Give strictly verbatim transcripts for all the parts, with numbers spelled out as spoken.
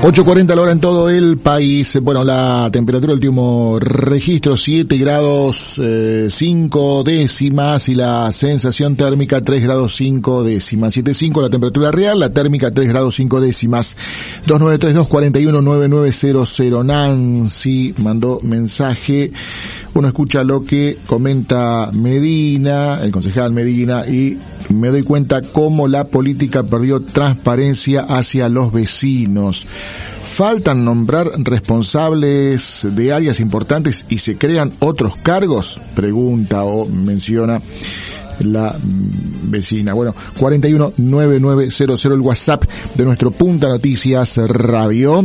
ocho cuarenta la hora en todo el país. Bueno, la temperatura del último registro siete grados eh, cinco décimas y la sensación térmica tres grados cinco décimas. siete cinco la temperatura real, la térmica tres grados cinco décimas. dos nueve tres dos, cuatro uno, nueve nueve cero cero. Nancy mandó mensaje. Uno escucha lo que comenta Medina, el concejal Medina, y me doy cuenta cómo la política perdió transparencia hacia los vecinos. ¿Faltan nombrar responsables de áreas importantes y se crean otros cargos? Pregunta o menciona la vecina. Bueno, cuatro uno, nueve nueve cero cero el WhatsApp de nuestro Punta Noticias Radio.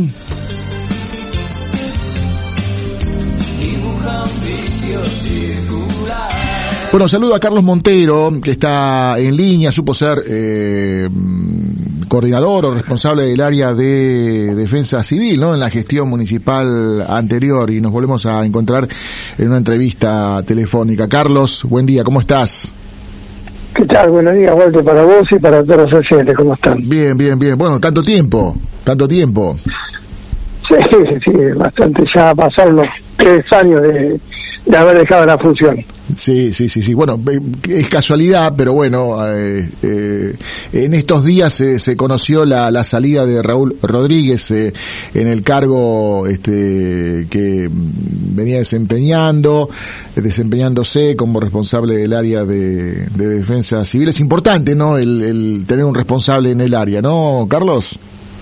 Bueno, saludo a Carlos Montero, que está en línea, supo ser eh, coordinador o responsable del área de defensa civil, ¿no?, en la gestión municipal anterior, y nos volvemos a encontrar en una entrevista telefónica. Carlos, buen día, ¿cómo estás? ¿Qué tal? Buenos días, Walter, para vos y para todos los oyentes, ¿cómo están? Bien, bien, bien. Bueno, tanto tiempo, tanto tiempo. Sí, sí, sí, bastante, ya pasaron los tres años de, de haber dejado la función. Sí, sí, sí, sí. Bueno, es casualidad, pero bueno, eh, eh, en estos días eh, se conoció la, la salida de Raúl Rodríguez eh, en el cargo este, que venía desempeñando, desempeñándose como responsable del área de, de defensa civil. Es importante, ¿no?, el, el tener un responsable en el área, ¿no, Carlos?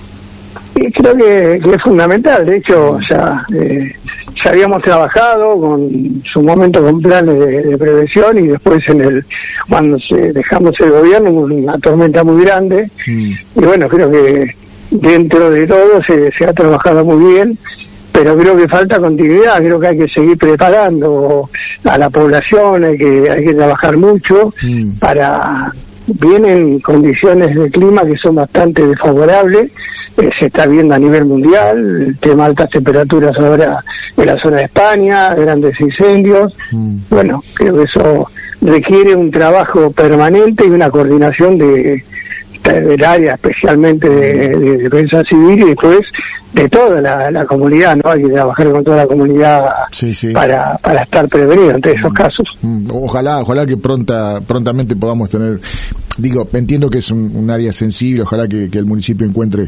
Y creo que, que es fundamental. De hecho, ya eh, ya habíamos trabajado con su momento con planes de, de prevención, y después en el cuando se, dejamos el gobierno una tormenta muy grande. Mm. Y bueno, creo que dentro de todo se, se ha trabajado muy bien, pero creo que falta continuidad. Creo que hay que seguir preparando a la población, hay que hay que trabajar mucho. Mm. para vienen condiciones de clima que son bastante desfavorables. Eh, se está viendo a nivel mundial el tema de altas temperaturas ahora en la zona de España, grandes incendios. Mm. Bueno, creo que eso requiere un trabajo permanente y una coordinación de del área, especialmente de, de defensa civil, y después de toda la, la comunidad, ¿no? Hay que trabajar con toda la comunidad. Sí, sí. para para estar prevenido ante esos mm. casos. Ojalá, ojalá que pronta prontamente podamos tener, digo, entiendo que es un, un área sensible, ojalá que, que el municipio encuentre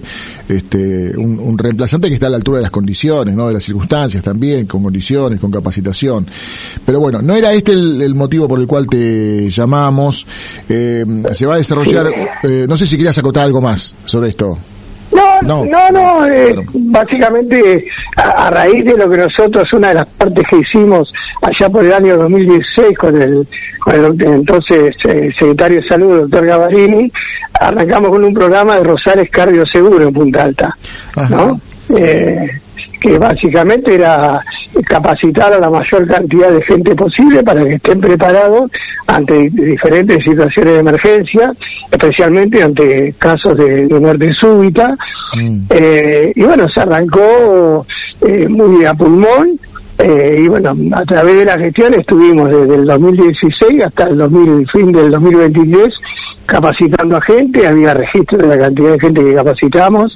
este un, un reemplazante que esté a la altura de las condiciones, ¿no?, de las circunstancias también, con condiciones, con capacitación. Pero bueno, no era este el, el motivo por el cual te llamamos. Eh, se va a desarrollar, eh, no sé si querías acotar algo más sobre esto. No, no, no, no eh, básicamente a, a raíz de lo que nosotros, una de las partes que hicimos allá por el año dos mil dieciséis con el, con el entonces eh, secretario de Salud, doctor Gavarini, arrancamos con un programa de Rosales Cardio Seguro en Punta Alta, ¿no? Eh, que básicamente era capacitar a la mayor cantidad de gente posible para que estén preparados ante diferentes situaciones de emergencia, especialmente ante casos de, de muerte súbita. Mm. Eh, y bueno, se arrancó eh, muy a pulmón, eh, y bueno, a través de la gestión estuvimos desde el dos mil dieciséis hasta el dos mil, fin del dos mil veintitrés capacitando a gente. Había registro de la cantidad de gente que capacitamos.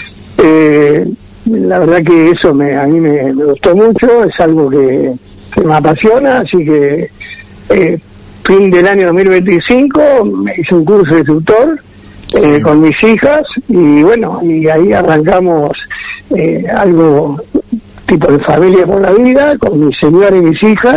Eh, La verdad que eso me, a mí me, me gustó mucho, es algo que, que me apasiona, así que eh, fin del año dos mil veinticinco me hice un curso de tutor eh, con mis hijas, y bueno, y ahí arrancamos eh, algo tipo de familia por la vida, con mi señora y mis hijas,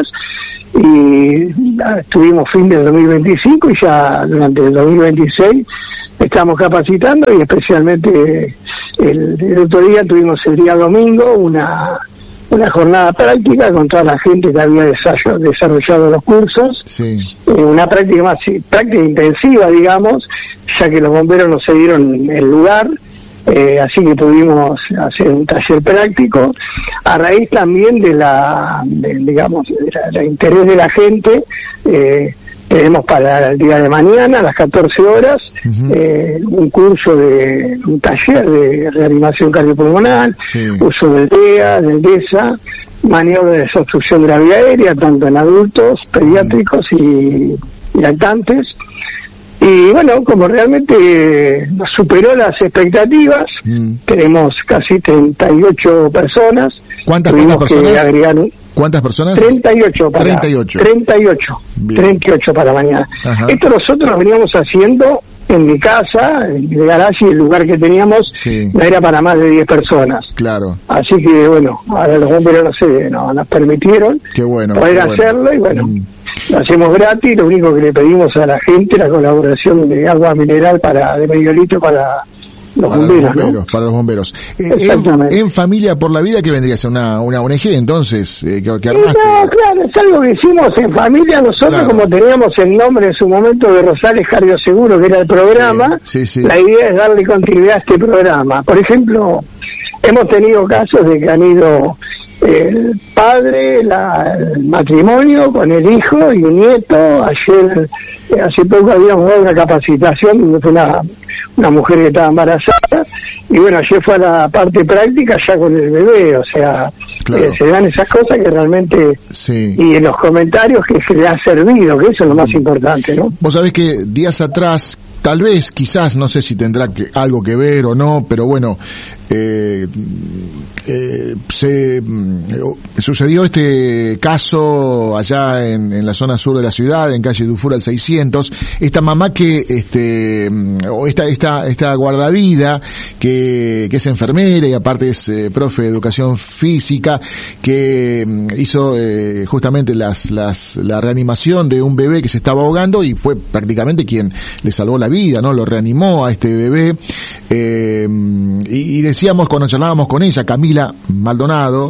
y ya, estuvimos fin del dos mil veinticinco, y ya durante el dos mil veintiséis estamos capacitando, y especialmente el, el otro día tuvimos el día domingo una una jornada práctica con toda la gente que había desarrollado, desarrollado los cursos. Sí. Eh, una práctica más práctica intensiva, digamos, ya que los bomberos nos cedieron el lugar, eh, así que pudimos hacer un taller práctico a raíz también de la de, digamos de la, de interés de la gente. eh, Tenemos para el día de mañana a las catorce horas uh-huh. eh, un curso de un taller de reanimación cardiopulmonar, sí. uso del D E A, del D E S A, maniobra de desobstrucción de la vía aérea, tanto en adultos, pediátricos uh-huh. y, y lactantes. Y bueno, como realmente superó las expectativas, mm. tenemos casi treinta y ocho personas. ¿Cuántas, ¿cuántas personas? Agregar, ¿Cuántas personas? treinta y ocho para treinta y ocho. treinta y ocho. treinta y ocho para mañana. Ajá. Esto nosotros lo veníamos haciendo en mi casa, en el garaje, y el lugar que teníamos sí. no era para más de diez personas. Claro. Así que bueno, ahora los bomberos no sé, no, nos permitieron qué bueno, poder qué hacerlo bueno. y bueno, mm. lo hacemos gratis. Lo único que le pedimos a la gente la colaboración de agua mineral para de medio litro para los para bomberos, los bomberos, ¿no? Para los bomberos. Eh, en, en Familia por la Vida, que vendría a ser una, una O N G, entonces, eh, que, que armaste. No, claro, es algo que hicimos en familia. Nosotros, claro. como teníamos el nombre en su momento de Rosales Cardio Seguro, que era el programa, sí, sí, sí. la idea es darle continuidad a este programa. Por ejemplo, hemos tenido casos de que han ido el padre, la, el matrimonio con el hijo y un nieto. Ayer, eh, hace poco habíamos dado una capacitación de una, una mujer que estaba embarazada, y bueno, ayer fue a la parte práctica ya con el bebé. O sea, claro. eh, se dan esas cosas que realmente, sí. y en los comentarios que se le ha servido, que eso es lo más importante, ¿no? Vos sabés que días atrás, tal vez, quizás, no sé si tendrá que, algo que ver o no, pero bueno, eh, eh, se eh, sucedió este caso allá en, en la zona sur de la ciudad, en calle Dufour al seiscientos. Esta mamá que, este, o esta esta esta guardavida que que es enfermera y aparte es eh, profe de educación física, que hizo eh, justamente las las la reanimación de un bebé que se estaba ahogando y fue prácticamente quien le salvó la vida, ¿no? Lo reanimó a este bebé, eh, y, y decíamos cuando charlábamos con ella, Camila Maldonado,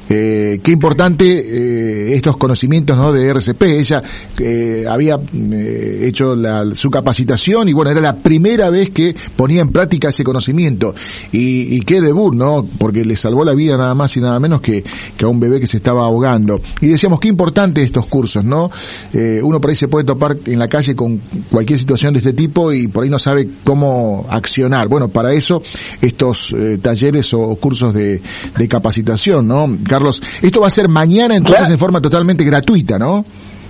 eh, qué importante eh, estos conocimientos, ¿no? De R C P. Ella eh, había eh, hecho la, su capacitación y bueno, era la primera vez que ponía en práctica ese conocimiento y, y qué debut, ¿no? Porque le salvó la vida nada más y nada menos que, que a un bebé que se estaba ahogando. Y decíamos qué importante estos cursos, ¿no? Eh, uno por ahí se puede topar en la calle con cualquier situación de este tipo y por ahí no sabe cómo accionar. Bueno, para eso estos eh, talleres o cursos de, de capacitación, ¿no? Carlos, esto va a ser mañana entonces en forma totalmente gratuita, ¿no?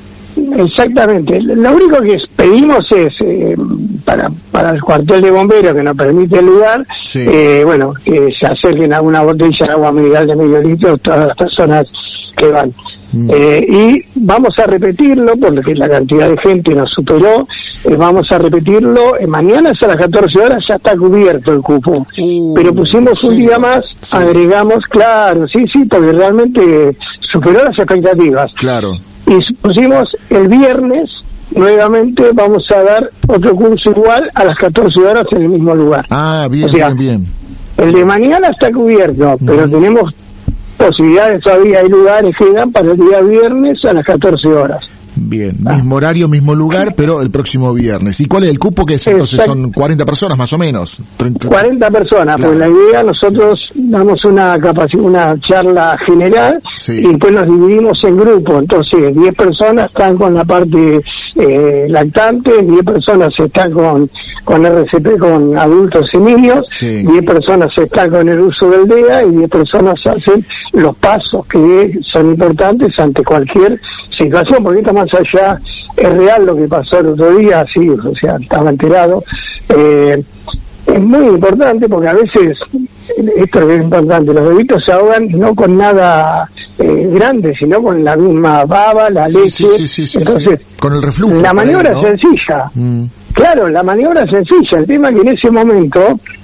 Exactamente. Lo único que pedimos es eh, para para el cuartel de bomberos que nos permite el lugar, sí. eh, bueno, que se acerquen a una botella de agua mineral de medio litro todas las personas que van. Mm. Eh, y vamos a repetirlo porque la cantidad de gente nos superó. Eh, vamos a repetirlo. Eh, mañana a las catorce horas ya está cubierto el cupo. Uh, Pero pusimos sí, un día más, sí. agregamos, claro, sí, sí, porque realmente superó las expectativas. Claro. Y pusimos el viernes, nuevamente vamos a dar otro curso igual a las catorce horas en el mismo lugar. Ah, bien, o sea, bien, bien. El de mañana está cubierto, mm. pero tenemos posibilidades todavía, hay lugares que dan para el día viernes a las catorce horas. Bien, ah. mismo horario, mismo lugar, pero el próximo viernes. ¿Y cuál es el cupo que es? Entonces son cuarenta personas más o menos. treinta cuarenta personas, claro. Pues la idea, nosotros damos una capacidad, una charla general, sí. y después nos dividimos en grupos. Entonces diez personas están con la parte eh, lactante, diez personas están con con R C P, con adultos y niños, sí. diez personas están con el uso del D E A y diez personas hacen los pasos que son importantes ante cualquier situación, porque está más allá, es real lo que pasó el otro día, sí, o sea, estaba enterado. Eh, es muy importante porque a veces, esto es importante, los bebitos se ahogan no con nada eh, grande, sino con la misma baba, la sí, leche. Sí, sí, sí, Entonces, sí. Con el reflujo. La maniobra ahí, ¿no? es sencilla. Mm. Claro, la maniobra es sencilla. El tema es que en ese momento,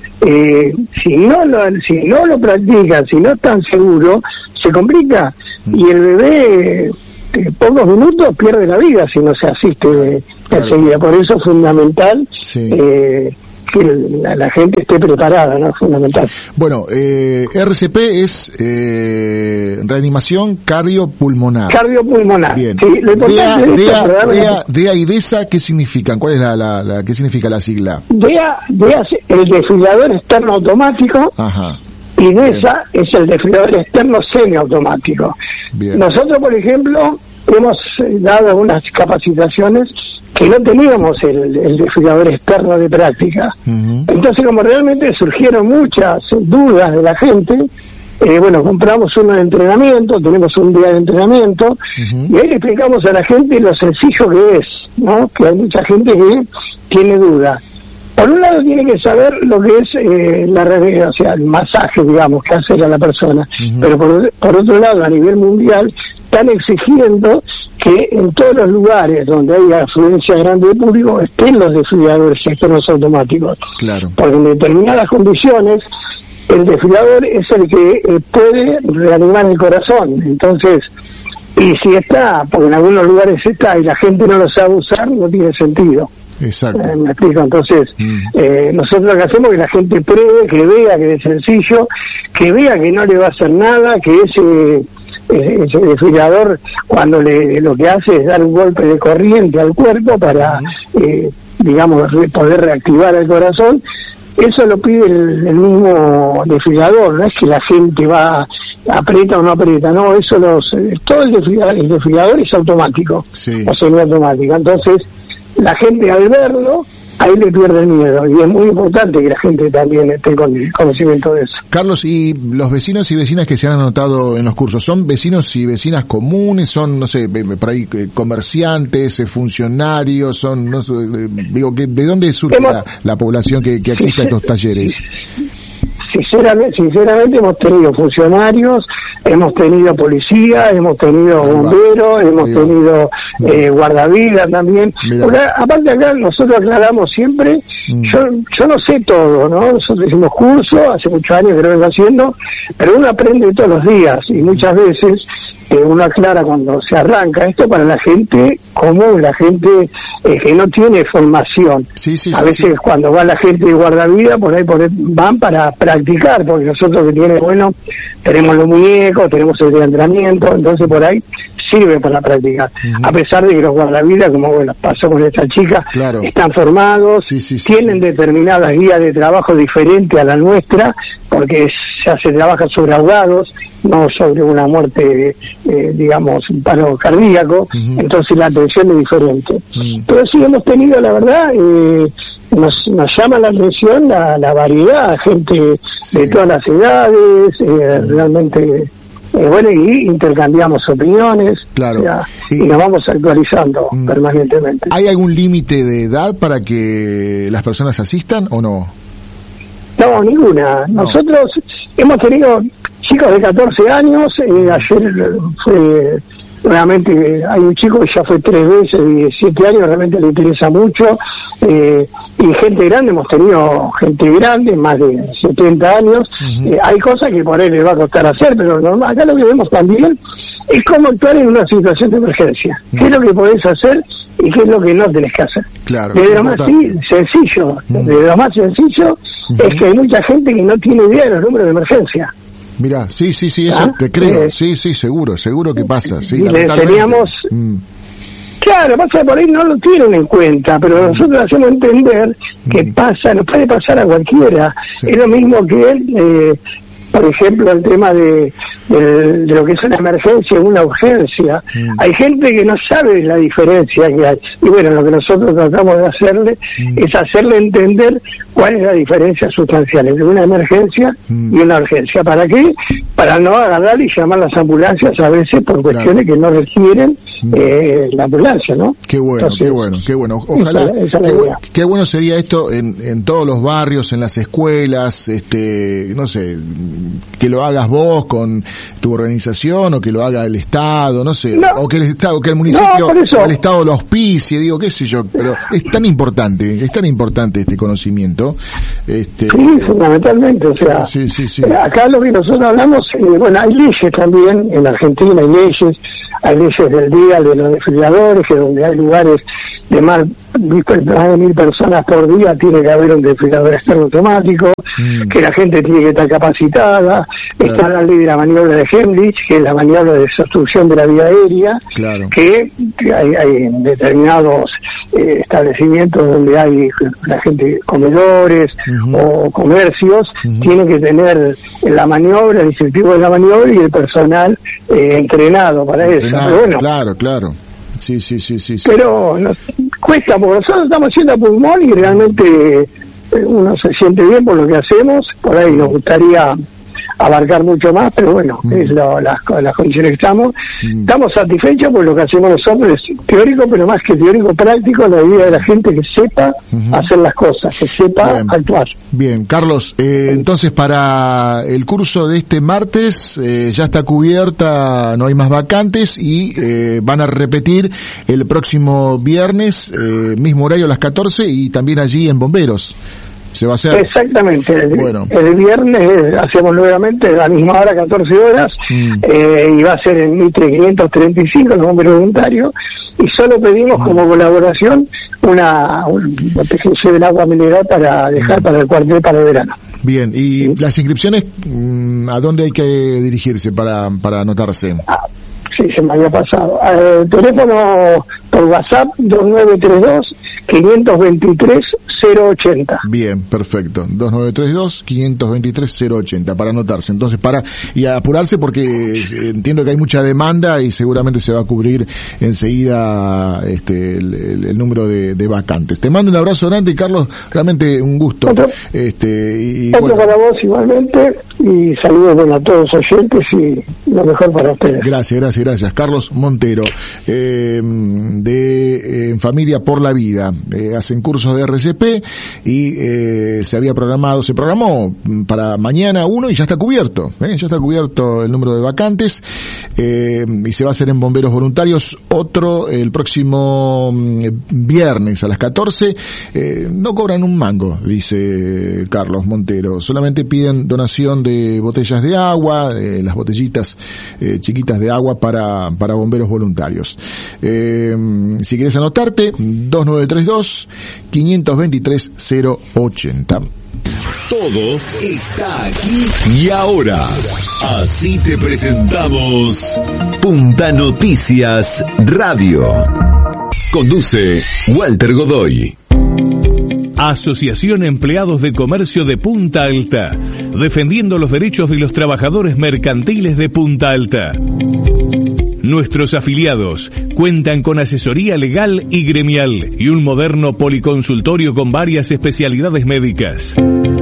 eh, si no lo, si no lo practican, si no están seguros, se complica. Mm. Y el bebé, en pocos minutos, pierde la vida si no se asiste claro. enseguida. Por eso es fundamental sí. eh, que la, la gente esté preparada, ¿no? Es fundamental. Bueno, eh, R C P es eh, reanimación cardiopulmonar. Cardiopulmonar. Bien. Sí, lo importante D E A y D E S A, ¿qué significan? ¿Cuál es la, la, la qué significa la sigla? D E A, D E A es el desfibrilador externo automático. Ajá. Y D E S A es el desfibrilador externo semiautomático. Bien. Nosotros, por ejemplo, hemos dado unas capacitaciones que no teníamos el, el desfibrilador externo de práctica. Uh-huh. Entonces, como realmente surgieron muchas dudas de la gente, eh, bueno, compramos uno de entrenamiento, tenemos un día de entrenamiento, uh-huh. y ahí le explicamos a la gente lo sencillo que es, ¿no? Que hay mucha gente que tiene duda. Por un lado tiene que saber lo que es eh, la o sea, el masaje, digamos, que hace a la persona, uh-huh. pero por, por otro lado, a nivel mundial, están exigiendo que en todos los lugares donde haya afluencia grande de público estén los desfibriladores externos automáticos. Claro. Porque en determinadas condiciones el desfibrilador es el que eh, puede reanimar el corazón. Entonces, y si está, porque en algunos lugares está y la gente no lo sabe usar, no tiene sentido. Exacto. Eh, me explico. Entonces, mm. eh, nosotros lo que hacemos es que la gente pruebe, que vea que es sencillo, que vea que no le va a hacer nada, que ese ese desfibrilador cuando le lo que hace es dar un golpe de corriente al cuerpo para, mm. eh, digamos, re, poder reactivar el corazón. Eso lo pide el, el mismo desfibrilador, no es que la gente va aprieta o no aprieta, no, eso los todo el desfibrilador, el desfibrilador es automático, sí. o semiautomática. Entonces, la gente al verlo, ahí le pierde el miedo, y es muy importante que la gente también esté con conocimiento de eso. Carlos, ¿y los vecinos y vecinas que se han anotado en los cursos, son vecinos y vecinas comunes, son, no sé, por ahí comerciantes, funcionarios, son, no sé, digo, ¿de dónde surge Hemos, la, la población que, que asiste sí, a estos talleres? Sinceramente, sinceramente hemos tenido funcionarios, hemos tenido policía, hemos tenido bomberos, hemos tenido eh, guardavidas también. Porque, aparte acá nosotros aclaramos siempre, mm. yo yo no sé todo, ¿no? Nosotros hicimos cursos, hace muchos años que lo vengo haciendo, pero uno aprende todos los días y muchas veces eh, uno aclara cuando se arranca esto para la gente común, la gente eh, que no tiene formación. Sí, sí, a sí, veces sí. Cuando va la gente de guardavida, por ahí, por ahí van para practicar, porque nosotros que tiene, bueno, tenemos los muñecos, tenemos el entrenamiento, entonces por ahí sirve para practicar. Uh-huh. A pesar de que los guardavidas, como bueno, pasó con esta chica, claro. están formados, sí, sí, sí, tienen sí. determinadas guías de trabajo diferentes a la nuestra, porque ya se trabaja sobre ahogados, no sobre una muerte, eh, digamos, un paro cardíaco, uh-huh. entonces la atención es diferente. Uh-huh. Pero sí hemos tenido, la verdad, eh, nos, nos llama la atención la, la variedad, gente sí. de todas las edades, eh, uh-huh. realmente... Eh, bueno, y intercambiamos opiniones, claro. o sea, y, y nos vamos actualizando mm, permanentemente. ¿Hay algún límite de edad para que las personas asistan o no? No, ninguna. No. Nosotros hemos tenido chicos de catorce años, eh, ayer fue... Realmente hay un chico que ya fue tres veces, de diecisiete años, realmente le interesa mucho, eh, y gente grande, hemos tenido gente grande, más de setenta años, uh-huh. eh, hay cosas que por él le va a costar hacer, pero normal. Acá lo que vemos también es cómo actuar en una situación de emergencia, uh-huh. qué es lo que podés hacer y qué es lo que no tenés que hacer. Claro, de lo más sí, sencillo, uh-huh. de lo más sencillo uh-huh. es que hay mucha gente que no tiene idea de los números de emergencia. Mirá, sí, sí, sí, eso ¿Ah? te creo, Eh, sí, sí, seguro, seguro que pasa, sí, y le teníamos, mm. claro, pasa por ahí no lo tienen en cuenta, pero mm. nosotros hacemos entender que mm. pasa, nos puede pasar a cualquiera, sí. es lo mismo que él, eh, por ejemplo, el tema de, de, de lo que es una emergencia, una urgencia. Mm. Hay gente que no sabe la diferencia que hay. Y bueno, lo que nosotros tratamos de hacerle mm. es hacerle entender cuál es la diferencia sustancial entre una emergencia mm. y una urgencia. ¿Para qué? Para no agarrar y llamar las ambulancias a veces por cuestiones claro. que no requieren mm. eh, la ambulancia, ¿no? Qué bueno, Entonces, qué bueno, qué bueno. Ojalá, esa, esa qué, bu- qué bueno sería esto en, en todos los barrios, en las escuelas, este, no sé, que lo hagas vos con tu organización o que lo haga el Estado, no sé, no, o que el Estado, que el municipio, no, el Estado lo auspicie, digo, qué sé yo, pero es tan importante, es tan importante este conocimiento. Este, sí, fundamentalmente, o sea, sí, sí, sí. acá lo que nosotros hablamos, eh, bueno, hay leyes también, en Argentina hay leyes, hay leyes del día de los desfibriladores, que donde hay lugares de más, más de mil personas por día tiene que haber un desfibrilador externo automático, mm. que la gente tiene que estar capacitada, claro. está la ley de la maniobra de Heimlich, que es la maniobra de desobstrucción de la vía aérea, claro. que, que hay, hay determinados eh, establecimientos donde hay la gente, comedores uh-huh. o comercios, uh-huh. tienen que tener la maniobra, el instructivo de la maniobra y el personal eh, entrenado para entrenado, eso. Pero bueno, claro, claro. Sí, sí, sí, sí. sí. Pero nos cuesta, porque nosotros estamos haciendo a pulmón y realmente uno se siente bien por lo que hacemos. Por ahí nos gustaría abarcar mucho más, pero bueno, mm. es lo, las, las condiciones que estamos. Mm. Estamos satisfechos por lo que hacemos nosotros, es teórico, pero más que teórico, práctico, la idea de la gente que sepa uh-huh. hacer las cosas, que sepa Bien. actuar. Bien, Carlos, eh, entonces para el curso de este martes eh, ya está cubierta, no hay más vacantes y eh, van a repetir el próximo viernes, eh, mismo horario a las catorce y también allí en Bomberos. Se va a hacer. Exactamente, el, bueno. el viernes hacemos nuevamente a la misma hora, catorce horas, mm. eh, y va a ser en Mitre quinientos treinta y cinco, los bomberos voluntarios, y solo pedimos mm. como colaboración una un botellón del agua mineral para dejar mm. para el cuartel para el verano. Bien, y ¿sí? las inscripciones, ¿a dónde hay que dirigirse para, para anotarse? Ah, sí, se me había pasado. Eh, teléfono por WhatsApp dos nueve tres dos, cinco dos tres, cero ochenta. Bien, perfecto. dos nueve tres dos, cinco dos tres, cero ochenta para anotarse. Entonces, para y apurarse porque entiendo que hay mucha demanda y seguramente se va a cubrir enseguida este el, el, el número de, de vacantes. Te mando un abrazo grande, Carlos, realmente un gusto. Otro, este y otro bueno. para vos igualmente y saludos bueno, a todos los oyentes y lo mejor para ustedes. Gracias, gracias, gracias. Carlos Montero, eh, de eh, En Familia por la Vida. Eh, hacen cursos de R C P y eh, se había programado, se programó para mañana uno y ya está cubierto, ¿eh? ya está cubierto el número de vacantes eh, y se va a hacer en Bomberos Voluntarios otro el próximo eh, viernes a las catorce. Eh, no cobran un mango, dice Carlos Montero, solamente piden donación de botellas de agua, eh, las botellitas eh, chiquitas de agua para, para Bomberos Voluntarios. Eh, si quieres anotarte, dos nueve tres dos, cinco dos tres, cero ochenta. Todo está aquí y ahora. Así te presentamos Punta Noticias Radio. Conduce Walter Godoy. Asociación Empleados de Comercio de Punta Alta, defendiendo los derechos de los trabajadores mercantiles de Punta Alta. Nuestros afiliados cuentan con asesoría legal y gremial y un moderno policonsultorio con varias especialidades médicas.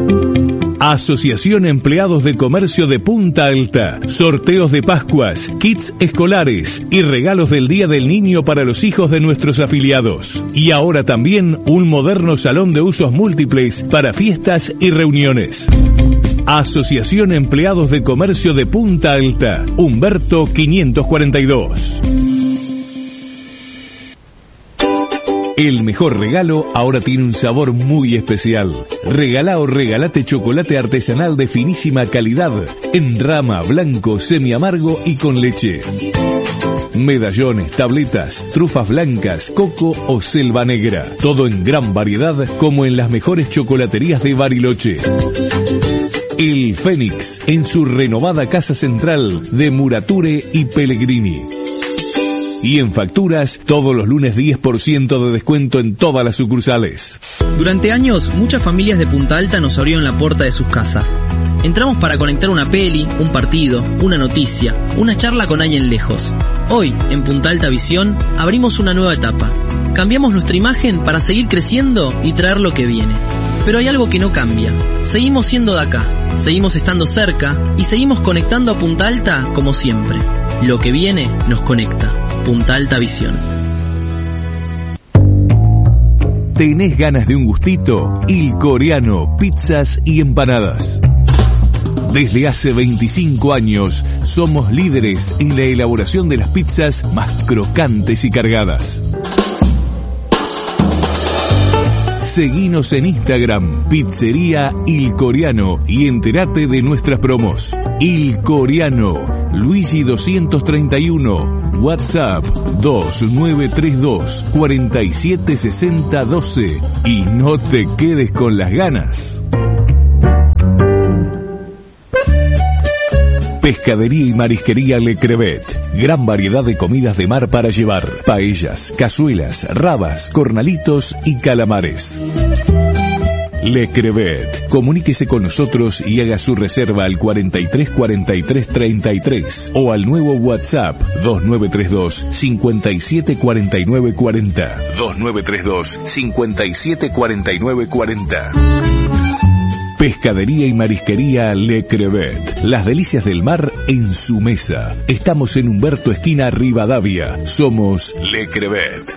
Asociación Empleados de Comercio de Punta Alta. Sorteos de Pascuas, kits escolares y regalos del Día del Niño para los hijos de nuestros afiliados. Y ahora también un moderno salón de usos múltiples para fiestas y reuniones. Asociación Empleados de Comercio de Punta Alta. Humberto quinientos cuarenta y dos. El mejor regalo ahora tiene un sabor muy especial. Regalá o regalate chocolate artesanal de finísima calidad, en rama, blanco, semiamargo y con leche. Medallones, tabletas, trufas blancas, coco o selva negra. Todo en gran variedad como en las mejores chocolaterías de Bariloche. El Fénix, en su renovada casa central de Murature y Pellegrini. Y en facturas, todos los lunes diez por ciento de descuento en todas las sucursales. Durante años, muchas familias de Punta Alta nos abrieron la puerta de sus casas. Entramos para conectar una peli, un partido, una noticia, una charla con alguien lejos. Hoy, en Punta Alta Visión, abrimos una nueva etapa. Cambiamos nuestra imagen para seguir creciendo y traer lo que viene. Pero hay algo que no cambia. Seguimos siendo de acá, seguimos estando cerca y seguimos conectando a Punta Alta como siempre. Lo que viene nos conecta. Punta Alta Visión. ¿Tenés ganas de un gustito? Il Coreano, pizzas y empanadas. Desde hace veinticinco años somos líderes en la elaboración de las pizzas más crocantes y cargadas. Seguinos en Instagram, Pizzería Il Coreano, y entérate de nuestras promos. Il Coreano, Luigi doscientos treinta y uno, WhatsApp dos nueve tres dos, cuatro siete seis cero uno dos, y no te quedes con las ganas. Pescadería y Marisquería Le Crevet. Gran variedad de comidas de mar para llevar. Paellas, cazuelas, rabas, cornalitos y calamares. Le Crevet. Comuníquese con nosotros y haga su reserva al cuarenta y tres cuarenta y tres treinta y tres o al nuevo WhatsApp dos nueve tres dos, cinco siete cuatro nueve cuatro cero. dos nueve tres dos, cinco siete cuatro nueve cuatro cero. Pescadería y marisquería Le Crevet. Las delicias del mar en su mesa. Estamos en Humberto esquina Rivadavia. Somos Le Crevet.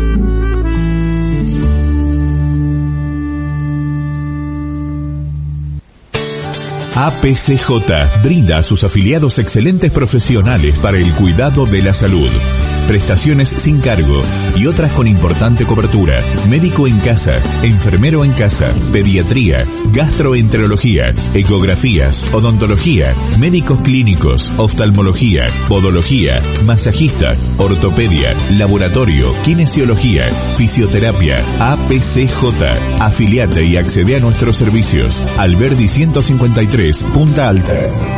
A P C J brinda a sus afiliados excelentes profesionales para el cuidado de la salud. Prestaciones sin cargo y otras con importante cobertura. Médico en casa, enfermero en casa, pediatría, gastroenterología, ecografías, odontología, médicos clínicos, oftalmología, podología, masajista, ortopedia, laboratorio, kinesiología, fisioterapia. A P C J. Afiliate y accede a nuestros servicios. Alberdi ciento cincuenta y tres, Punta Alta.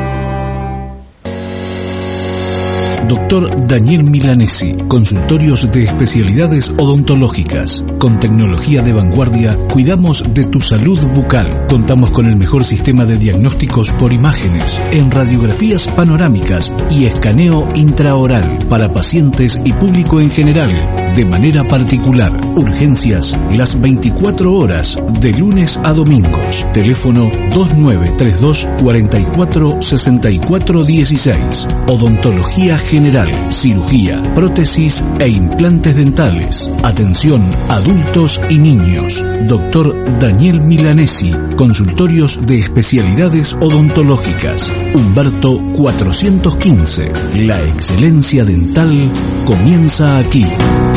Doctor Daniel Milanesi, consultorios de especialidades odontológicas. Con tecnología de vanguardia, cuidamos de tu salud bucal. Contamos con el mejor sistema de diagnósticos por imágenes, en radiografías panorámicas y escaneo intraoral para pacientes y público en general, de manera particular. Urgencias las veinticuatro horas, de lunes a domingos. Teléfono dos nueve tres dos, cuatro cuatro, seis cuatro uno seis. Odontología general, cirugía, prótesis e implantes dentales. Atención adultos y niños. Doctor Daniel Milanesi, consultorios de especialidades odontológicas. Humberto cuatrocientos quince. La excelencia dental comienza aquí.